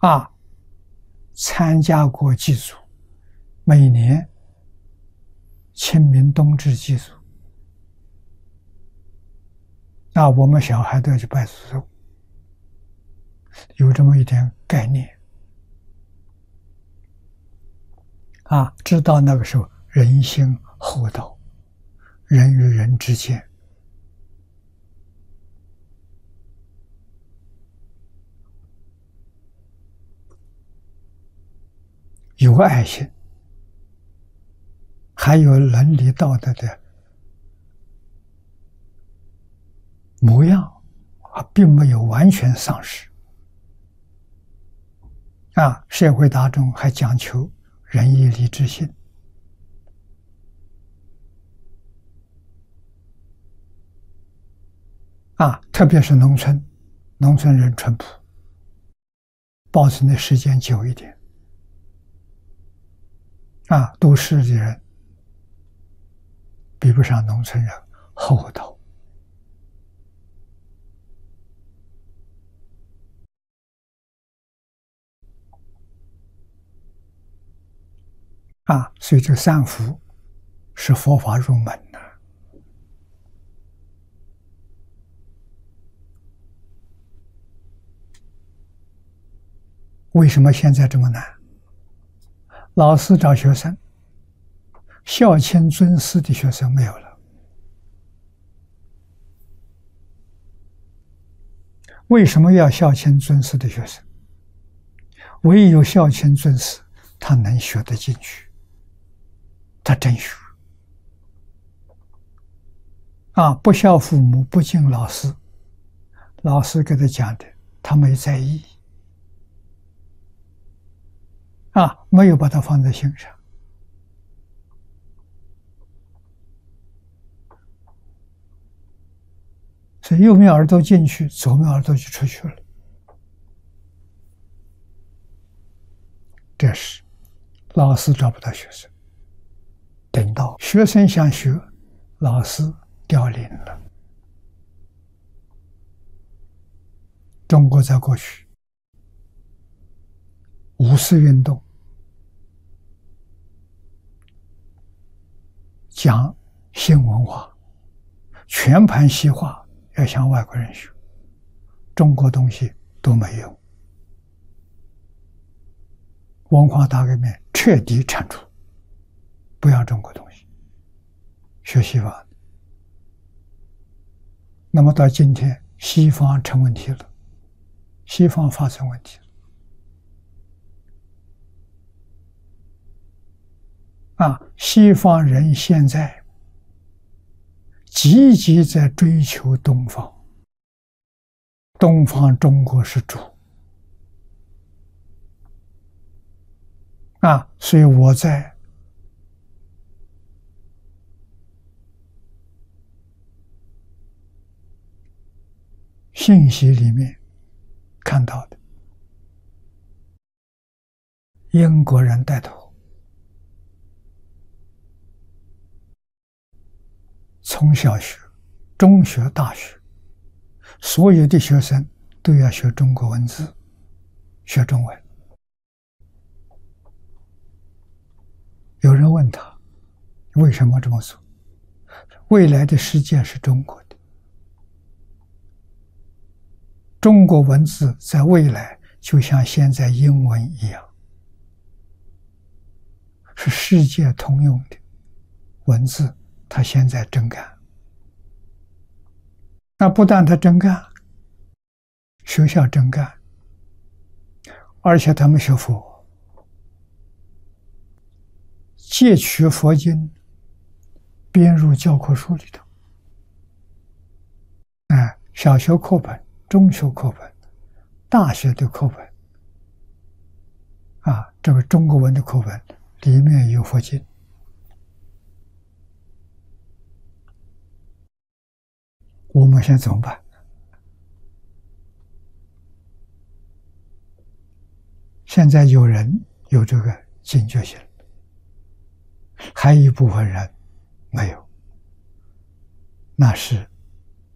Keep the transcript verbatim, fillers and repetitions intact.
啊，参加过祭祖，每年清明冬至祭祖，那我们小孩都要去拜祖宗，有这么一点概念啊，知道那个时候人心厚道，人与人之间有爱心，还有伦理道德的模样啊，并没有完全丧失啊。社会大众还讲求仁义礼智信啊，特别是农村，农村人淳朴，保存的时间久一点啊，都市的人比不上农村人厚道啊，所以这三福是佛法入门的。为什么现在这么难？老师找学生，孝亲尊师的学生没有了。为什么要孝亲尊师的学生？唯有孝亲尊师，他能学得进去，他真学啊！不孝父母，不敬老师，老师给他讲的，他没在意啊，没有把它放在心上。所以右面耳朵进去，左面耳朵就出去了。这是老师找不到学生，等到学生想学，老师凋零了。中国在过去五四运动讲新文化，全盘西化，要向外国人学，中国东西都没有。文化大革命彻底铲除，不要中国东西，学西方的。那么到今天，西方成问题了，西方发生问题了。啊，西方人现在积极在追求东方，东方中国是主啊，所以我在信息里面看到的，英国人带头，从小学、中学、大学，所有的学生都要学中国文字，学中文。有人问他为什么这么做？未来的世界是中国的，中国文字在未来就像现在英文一样，是世界通用的文字。他现在真干，那不但他真干，学校真干，而且他们学佛，借取佛经编入教科书里头。哎，小学课本、中学课本、大学的课本，啊，这个中国文的课本里面有佛经。我们现在怎么办？现在有人有这个警觉性，还有一部分人没有，那是